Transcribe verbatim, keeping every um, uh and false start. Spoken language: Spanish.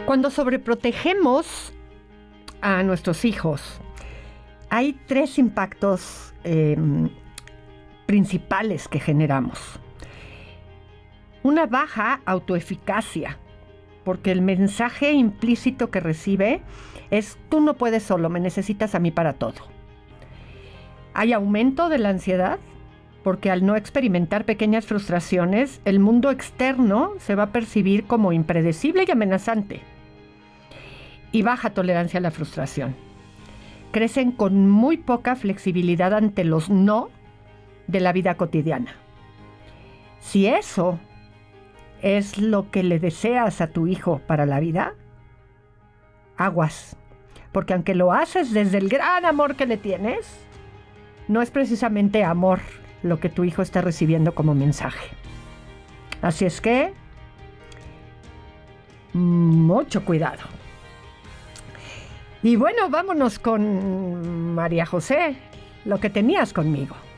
Cuando sobreprotegemos a nuestros hijos, hay tres impactos eh, principales que generamos. Una baja autoeficacia, porque el mensaje implícito que recibe es: tú no puedes solo, me necesitas a mí para todo. Hay aumento de la ansiedad, porque al no experimentar pequeñas frustraciones, el mundo externo se va a percibir como impredecible y amenazante. Y baja tolerancia a la frustración. Crecen con muy poca flexibilidad ante los no de la vida cotidiana. Si eso es lo que le deseas a tu hijo para la vida, aguas, porque aunque lo haces desde el gran amor que le tienes, no es precisamente amor lo que tu hijo está recibiendo como mensaje. Así es que, mucho cuidado. Y bueno, vámonos con María José, lo que tenías conmigo.